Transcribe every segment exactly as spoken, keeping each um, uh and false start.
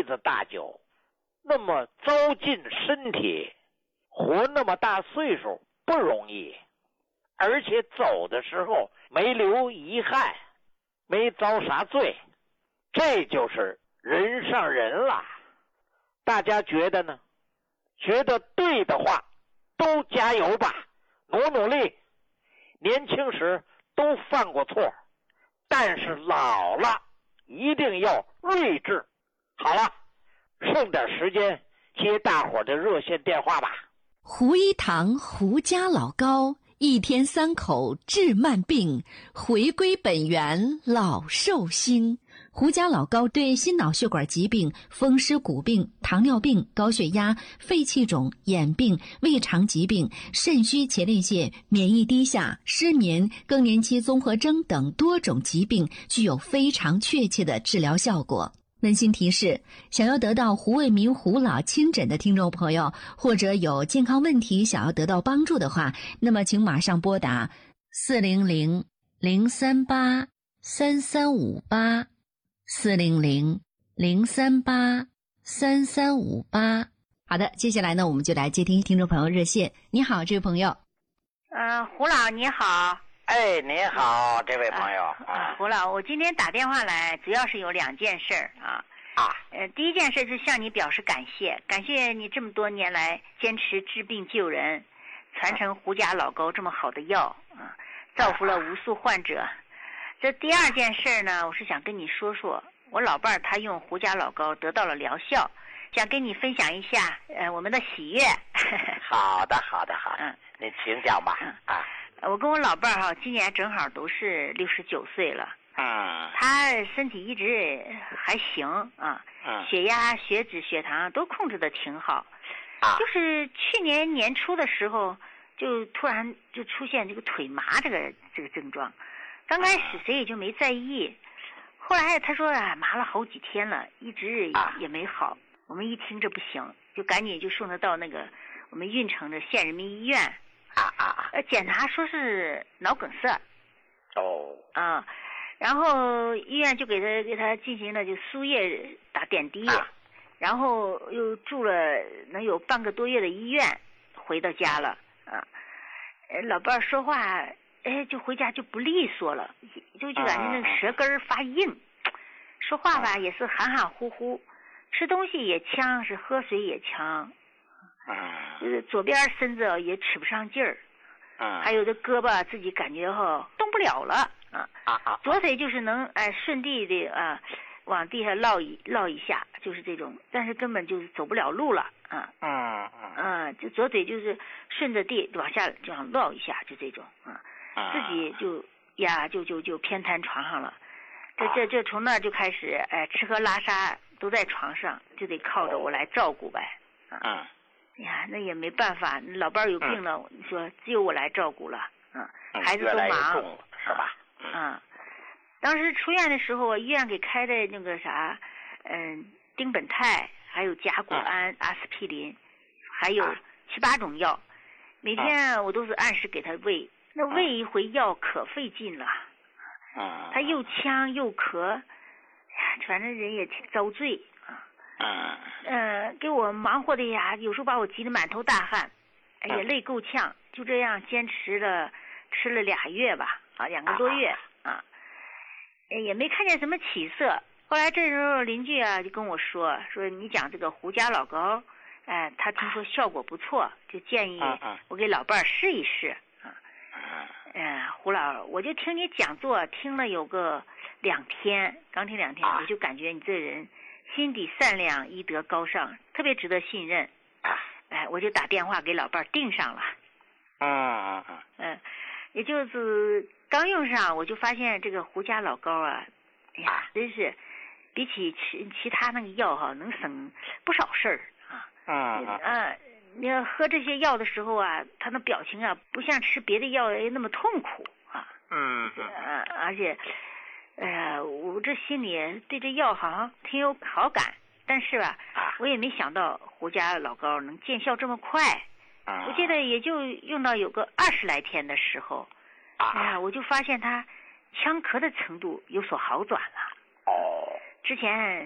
辈子大久，那么糟践身体，活那么大岁数不容易，而且走的时候没留遗憾，没遭啥罪，这就是人上人了。大家觉得呢？觉得对的话，都加油吧，努努力。年轻时都犯过错，但是老了一定要睿智。好了，剩点时间接大伙的热线电话吧。 胡一堂胡家老高，一天三口治慢病，回归本源老寿星。胡家老高对心脑血管疾病、风湿骨病、糖尿病、高血压、肺气肿、眼病、胃肠疾病、肾虚前列腺、免疫低下、失眠、更年期综合征等多种疾病具有非常确切的治疗效果。温馨提示，想要得到胡卫民胡老亲诊的听众朋友，或者有健康问题想要得到帮助的话，那么请马上拨打四零零零三八三三五八四零零零三八三三五八。好的，接下来呢，我们就来接听听众朋友热线。你好，这位朋友。 呃，胡老你好。 哎，你好，这位朋友。 啊啊、胡老，我今天打电话来，主要是有两件事儿啊。 啊。 呃，第一件事是向你表示感谢，感谢你这么多年来坚持治病救人，传承胡家老高这么好的药啊，造福了无数患者。这第二件事呢，我是想跟你说说，我老伴儿他用胡家老高得到了疗效，想跟你分享一下呃我们的喜悦。 好的，好的，好的。嗯，你请讲吧。 嗯、啊。我跟我老伴儿哈，今年正好都是六十九岁了。 嗯。 他身体一直还行啊。嗯。血压、血脂、血糖都控制的挺好。啊。就是去年年初的时候，就突然就出现这个腿麻这个这个症状。刚开始谁也就没在意，后来他说啊，麻了好几天了，一直也也没好。我们一听这不行，就赶紧就送他到那个我们运城的县人民医院。 啊啊！ 呃，检查说是脑梗塞。 哦。 啊，然后医院就给他给他进行了就输液打点滴，啊、然后又住了能有半个多月的医院，回到家了。啊，老伴儿说话，哎，就回家就不利索了，就就感觉那个舌根发硬，啊、说话吧也是含含糊糊，吃东西也呛，是喝水也呛。就是左边身子也使不上劲儿，嗯，还有这胳膊自己感觉哈动不了了啊啊，左腿就是能哎顺地的啊往地下落一落一下，就是这种，但是根本就是走不了路了啊，嗯嗯嗯，就左腿就是顺着地往下这样落一下，就这种啊，自己就呀就就就偏瘫床上了，这这这从那就开始哎吃喝拉撒都在床上，就得靠着我来照顾呗，啊。哎呀，那也没办法，老伴儿有病了，你、嗯、说只有我来照顾了，嗯，孩子都忙， 是吧？ 嗯，当时出院的时候，医院给开的那个啥，嗯，丁苯酞，还有甲钴胺、嗯、阿司匹林，还有七八种药，每天我都是按时给他喂，那喂一回药可费劲了，嗯，他又呛又咳，反正人也挺遭罪。嗯，呃，给我忙活的呀，有时候把我急得满头大汗，哎呀，累够呛。就这样坚持了，吃了俩月吧，啊，两个多月啊，也没看见什么起色。后来这时候邻居啊就跟我说，说你讲这个胡家老高，哎、呃，他听说效果不错，就建议我给老伴儿试一试啊。嗯、呃，胡老，我就听你讲座听了有个两天，刚听两天，我就感觉你这人。心底善良，医德高尚，特别值得信任。哎，我就打电话给老伴儿订上了。 嗯嗯嗯。 嗯，也就是刚用上，我就发现这个胡家老高啊，哎呀，真是比起其其他那个药哈、啊，能省不少事儿啊。嗯嗯。啊，你要喝这些药的时候啊，他那表情啊，不像吃别的药那么痛苦啊。 嗯嗯。 啊，而且。哎呀，我这心里对这药好像挺有好感，但是吧，我也没想到胡家老高能见效这么快。我记得也就用到有个二十来天的时候，哎呀，我就发现他呛咳的程度有所好转了。哦，之前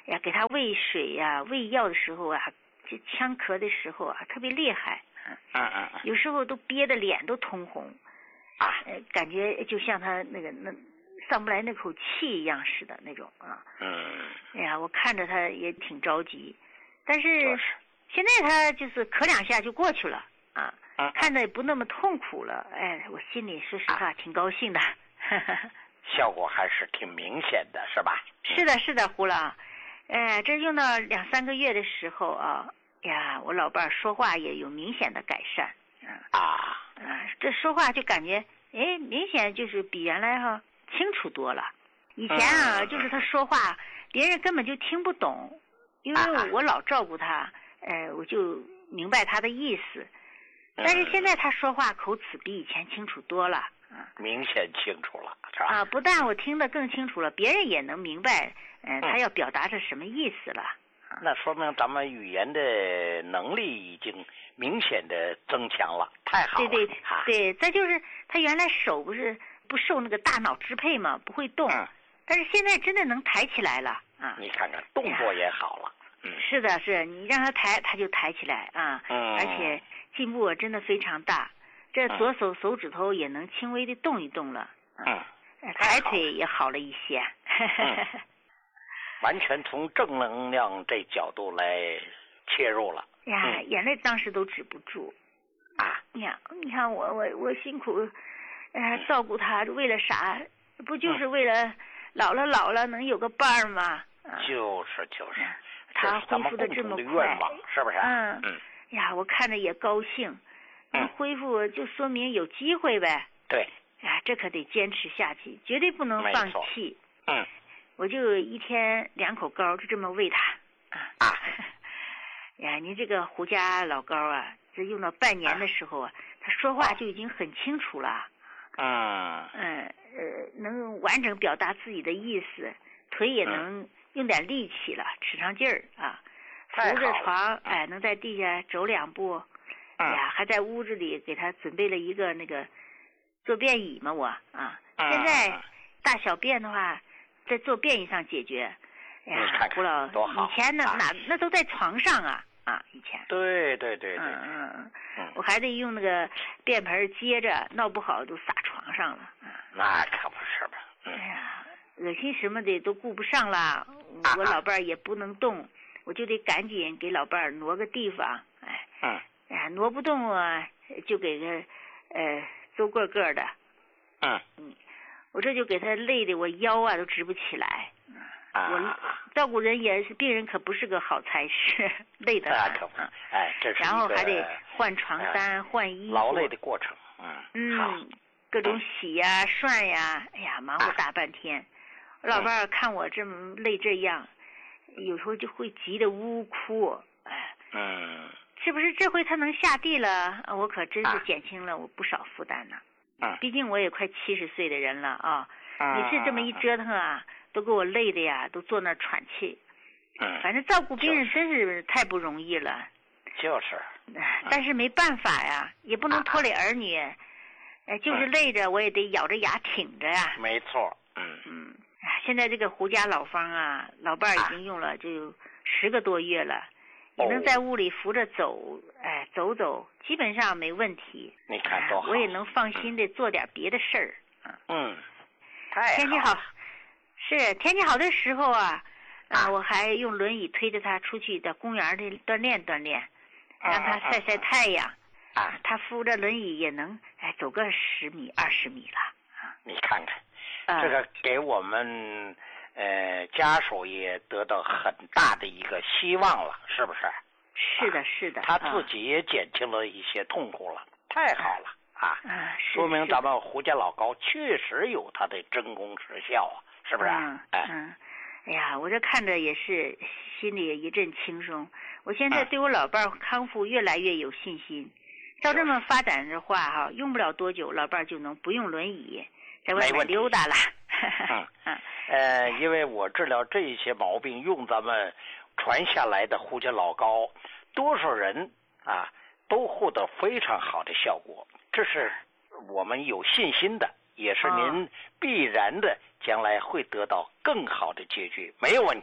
呀，给他喂水呀、喂药的时候啊，就呛咳的时候啊，特别厉害。 嗯嗯嗯。 有时候都憋得脸都通红。 啊。 呃，感觉就像他那个那上不来那口气一样似的那种啊。 嗯。 哎呀，我看着他也挺着急，但是就是现在他就是咳两下就过去了啊。 嗯。 看着也不那么痛苦了，哎，我心里说实话、啊、挺高兴的。 效果还是挺明显的，是吧？ 是的，是的，胡老，哎，这用到两三个月的时候啊，呀，我老伴儿说话也有明显的改善。 啊啊，这说话就感觉，哎，明显就是比原来哈、啊、清楚多了。以前啊，嗯、就是他说话，别人根本就听不懂，因为我老照顾他，呃，我就明白他的意思。但是现在他说话口齿比以前清楚多了。 明显清楚了，是吧？ 啊，不但我听得更清楚了，别人也能明白，呃、嗯，他要表达是什么意思了。 那说明咱们语言的能力已经明显的增强了，太好了。 对对、啊、对，再就是他原来手不是不受那个大脑支配嘛，不会动，嗯、但是现在真的能抬起来了啊！ 你看看动作也好了。 嗯，是的，是你让他抬，他就抬起来啊，嗯，而且进步真的非常大。这左手手指头也能轻微的动一动了， 嗯， 抬腿也好了一些。 嗯、完全从正能量这角度来切入了。 呀，嗯、眼泪当时都止不住。 啊， 呀，你看我我我辛苦，呃，照顾他，为了啥？不就是为了老了老了能有个伴儿吗？ 就是就是， 他恢复的这么快，是不是？ 嗯嗯。 呀，我看着也高兴。能恢复就说明有机会呗。 对。 哎，这可得坚持下去，绝对不能放弃。 嗯。 我就一天两口膏，就这么喂他。啊。 啊。 呀，您这个胡家老膏啊，这用到半年的时候啊，他说话就已经很清楚了。 嗯。 嗯呃，能完整表达自己的意思，腿也能用点力气了，使上劲儿啊。扶着床，哎，能在地下走两步。哎呀，还在屋子里给他准备了一个那个坐便椅嘛，我啊，现在大小便的话，在坐便椅上解决。哎呀，胡老，以前那哪那都在床上啊啊，以前。 对对对对。 嗯嗯嗯，我还得用那个便盆接着，闹不好都撒床上了。 那可不是吧？ 哎呀，恶心什么的都顾不上了，我老伴儿也不能动，我就得赶紧给老伴儿挪个地方，哎。 嗯。 哎，挪不动啊，就给他，呃，周个个的。 嗯嗯，我这就给他累的，我腰啊都直不起来。 啊， 我照顾人也是，病人可不是个好差事，累的。 那可不。哎，这是然后还得换床单、呃、换衣服， 劳累的过程。嗯。 嗯，各种洗呀、涮呀，哎呀，忙活大半天。我老伴儿看我这么累这样，有时候就会急得呜呜哭。哎。 嗯。 是不是这回他能下地了？我可真是减轻了我不少负担呢。 嗯， 毕竟我也快七十岁的人了啊。 嗯， 每次这么一折腾啊，都给我累的呀，都坐那喘气。 嗯， 反正照顾病人真是太不容易了。 就是。 但是没办法呀，也不能拖累儿女。哎，就是累着，我也得咬着牙挺着呀。 没错。嗯嗯，现在这个胡家老方啊，老伴儿已经用了就十个多月了。也能在屋里扶着走，哎，走走，基本上没问题。 你看多好。 我也能放心的做点别的事儿。 嗯，太好。 天气好，是天气好的时候啊，啊，我还用轮椅推着他出去到公园里锻炼锻炼，让他晒晒太阳。 啊， 他扶着轮椅也能哎走个十米二十米了。 你看看，这个给我们。呃，家属也得到很大的一个希望了，是不是？ 是的，是的。 他自己也减轻了一些痛苦了，太好了啊！ 啊， 说明咱们胡家老膏确实有它的真功实效啊，是不是？ 嗯，嗯，哎呀，我这看着也是心里一阵轻松。我现在对我老伴儿康复越来越有信心。照这么发展的话，哈，用不了多久，老伴儿就能不用轮椅在外面溜达了。 嗯嗯。呃，因为我治疗这些毛病用咱们传下来的胡家老膏，多数人啊都获得非常好的效果，这是我们有信心的，也是您必然的将来会得到更好的结局，没有问题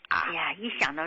哎呀，一想到